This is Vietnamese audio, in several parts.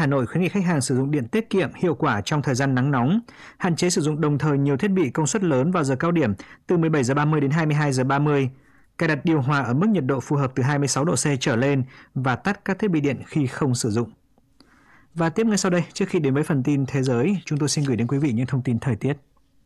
Hà Nội khuyến nghị khách hàng sử dụng điện tiết kiệm, hiệu quả trong thời gian nắng nóng, hạn chế sử dụng đồng thời nhiều thiết bị công suất lớn vào giờ cao điểm từ 17 giờ 30 đến 22 giờ 30, cài đặt điều hòa ở mức nhiệt độ phù hợp từ 26 độ C trở lên và tắt các thiết bị điện khi không sử dụng. Và tiếp ngay sau đây, trước khi đến với phần tin thế giới, chúng tôi xin gửi đến quý vị những thông tin thời tiết.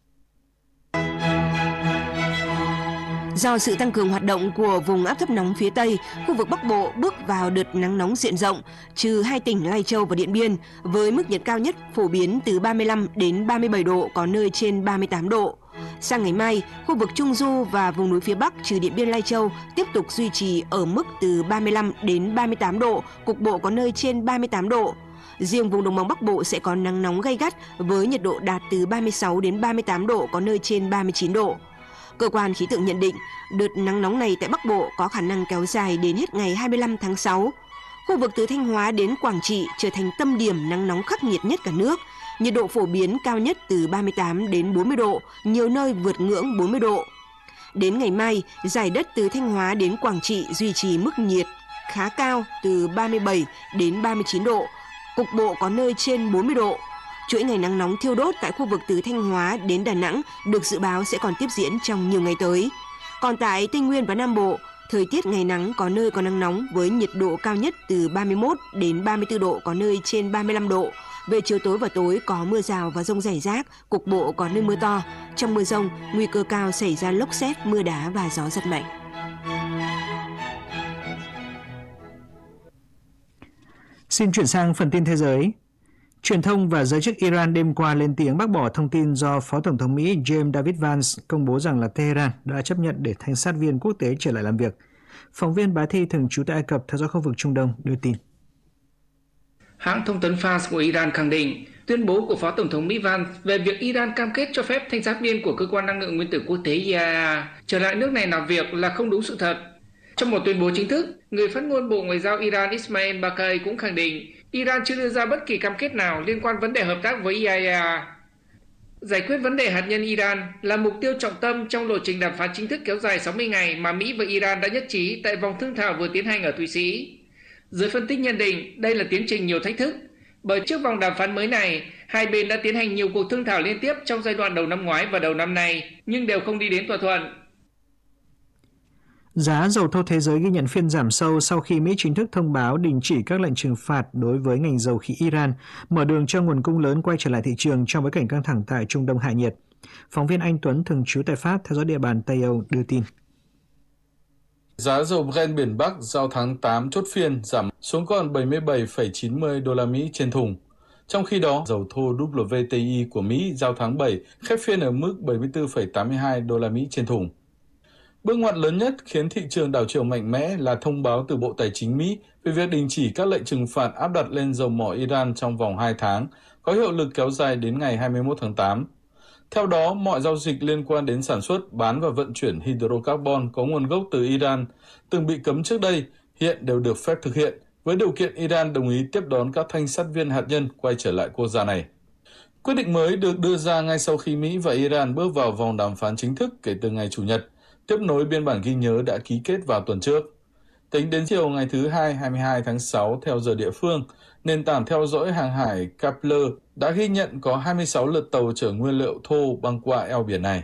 Do sự tăng cường hoạt động của vùng áp thấp nóng phía Tây, khu vực Bắc Bộ bước vào đợt nắng nóng diện rộng, trừ hai tỉnh Lai Châu và Điện Biên, với mức nhiệt cao nhất phổ biến từ 35 đến 37 độ, có nơi trên 38 độ. Sang ngày mai, khu vực Trung Du và vùng núi phía Bắc trừ Điện Biên Lai Châu tiếp tục duy trì ở mức từ 35 đến 38 độ, cục bộ có nơi trên 38 độ. Riêng vùng đồng bằng Bắc Bộ sẽ có nắng nóng gay gắt với nhiệt độ đạt từ 36 đến 38 độ, có nơi trên 39 độ. Cơ quan khí tượng nhận định, đợt nắng nóng này tại Bắc Bộ có khả năng kéo dài đến hết ngày 25 tháng 6. Khu vực từ Thanh Hóa đến Quảng Trị trở thành tâm điểm nắng nóng khắc nghiệt nhất cả nước. Nhiệt độ phổ biến cao nhất từ 38 đến 40 độ, nhiều nơi vượt ngưỡng 40 độ. Đến ngày mai, dải đất từ Thanh Hóa đến Quảng Trị duy trì mức nhiệt khá cao từ 37 đến 39 độ, cục bộ có nơi trên 40 độ. Chuỗi ngày nắng nóng thiêu đốt tại khu vực từ Thanh Hóa đến Đà Nẵng được dự báo sẽ còn tiếp diễn trong nhiều ngày tới. Còn tại Tây Nguyên và Nam Bộ, thời tiết ngày nắng có nơi có nắng nóng với nhiệt độ cao nhất từ 31 đến 34 độ, có nơi trên 35 độ. Về chiều tối và tối có mưa rào và dông rải rác, cục bộ có nơi mưa to. Trong mưa dông, nguy cơ cao xảy ra lốc sét, mưa đá và gió giật mạnh. Xin chuyển sang phần tin thế giới. Truyền thông và giới chức Iran đêm qua lên tiếng bác bỏ thông tin do Phó Tổng thống Mỹ James David Vance công bố rằng là Tehran đã chấp nhận để thanh sát viên quốc tế trở lại làm việc. Phóng viên Bá Thi thường trú tại Ai Cập theo dõi khu vực Trung Đông đưa tin. Hãng thông tấn Fars của Iran khẳng định tuyên bố của Phó Tổng thống Mỹ Vance về việc Iran cam kết cho phép thanh sát viên của Cơ quan Năng lượng Nguyên tử Quốc tế IAEA trở lại nước này làm việc là không đúng sự thật. Trong một tuyên bố chính thức, người phát ngôn Bộ Ngoại giao Iran Ismail Baqai cũng khẳng định Iran chưa đưa ra bất kỳ cam kết nào liên quan vấn đề hợp tác với IAEA. Giải quyết vấn đề hạt nhân Iran là mục tiêu trọng tâm trong lộ trình đàm phán chính thức kéo dài 60 ngày mà Mỹ và Iran đã nhất trí tại vòng thương thảo vừa tiến hành ở Thụy Sĩ. Giới phân tích nhận định đây là tiến trình nhiều thách thức, bởi trước vòng đàm phán mới này, hai bên đã tiến hành nhiều cuộc thương thảo liên tiếp trong giai đoạn đầu năm ngoái và đầu năm nay, nhưng đều không đi đến thỏa thuận. Giá dầu thô thế giới ghi nhận phiên giảm sâu sau khi Mỹ chính thức thông báo đình chỉ các lệnh trừng phạt đối với ngành dầu khí Iran, mở đường cho nguồn cung lớn quay trở lại thị trường trong bối cảnh căng thẳng tại Trung Đông hạ nhiệt. Phóng viên Anh Tuấn thường trú tại Pháp theo dõi địa bàn Tây Âu đưa tin. Giá dầu Brent biển Bắc giao tháng 8 chốt phiên giảm xuống còn 77,90 đô la Mỹ trên thùng. Trong khi đó, dầu thô WTI của Mỹ giao tháng 7 khép phiên ở mức 74,82 đô la Mỹ trên thùng. Bước ngoặt lớn nhất khiến thị trường đảo chiều mạnh mẽ là thông báo từ Bộ Tài chính Mỹ về việc đình chỉ các lệnh trừng phạt áp đặt lên dầu mỏ Iran trong vòng 2 tháng, có hiệu lực kéo dài đến ngày 21 tháng 8. Theo đó, mọi giao dịch liên quan đến sản xuất, bán và vận chuyển hydrocarbon có nguồn gốc từ Iran từng bị cấm trước đây, hiện đều được phép thực hiện, với điều kiện Iran đồng ý tiếp đón các thanh sát viên hạt nhân quay trở lại quốc gia này. Quyết định mới được đưa ra ngay sau khi Mỹ và Iran bước vào vòng đàm phán chính thức kể từ ngày Chủ nhật, tiếp nối biên bản ghi nhớ đã ký kết vào tuần trước. Tính đến chiều ngày thứ Hai 22 tháng 6 theo giờ địa phương, nền tảng theo dõi hàng hải Kepler đã ghi nhận có 26 lượt tàu chở nguyên liệu thô băng qua eo biển này.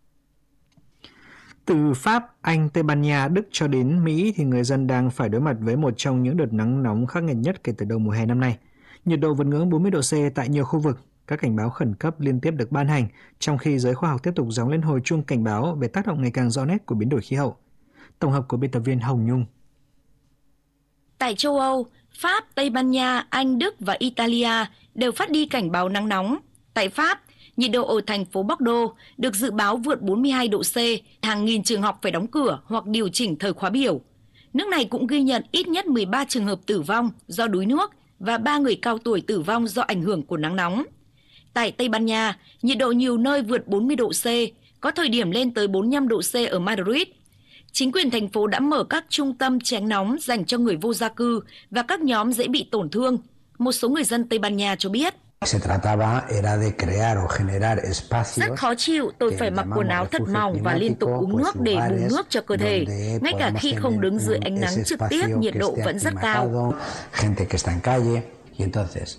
Từ Pháp, Anh, Tây Ban Nha, Đức cho đến Mỹ thì người dân đang phải đối mặt với một trong những đợt nắng nóng khắc nghiệt nhất kể từ đầu mùa hè năm nay. Nhiệt độ vượt ngưỡng 40 độ C tại nhiều khu vực. Các cảnh báo khẩn cấp liên tiếp được ban hành, trong khi giới khoa học tiếp tục gióng lên hồi chuông cảnh báo về tác động ngày càng rõ nét của biến đổi khí hậu. Tổng hợp của biên tập viên Hồng Nhung. Tại châu Âu, Pháp, Tây Ban Nha, Anh, Đức và Italia đều phát đi cảnh báo nắng nóng. Tại Pháp, nhiệt độ ở thành phố Bordeaux được dự báo vượt 42 độ C, hàng nghìn trường học phải đóng cửa hoặc điều chỉnh thời khóa biểu. Nước này cũng ghi nhận ít nhất 13 trường hợp tử vong do đuối nước và 3 người cao tuổi tử vong do ảnh hưởng của nắng nóng. Tại Tây Ban Nha, nhiệt độ nhiều nơi vượt 40 độ C, có thời điểm lên tới 45 độ C ở Madrid. Chính quyền thành phố đã mở các trung tâm tránh nóng dành cho người vô gia cư và các nhóm dễ bị tổn thương. Một số người dân Tây Ban Nha cho biết. Rất khó chịu, tôi phải mặc quần áo thật mỏng và liên tục uống nước để bù nước cho cơ thể. Ngay cả khi không đứng dưới ánh nắng trực tiếp, nhiệt độ vẫn rất cao.